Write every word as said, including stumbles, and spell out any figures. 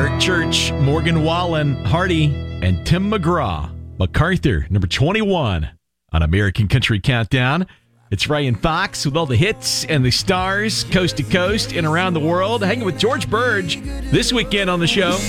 Eric Church, Morgan Wallen, Hardy, and Tim McGraw. MacArthur, number twenty-one on American Country Countdown. It's Ryan Fox with all the hits and the stars, coast to coast and around the world, hanging with George Burge this weekend on the show.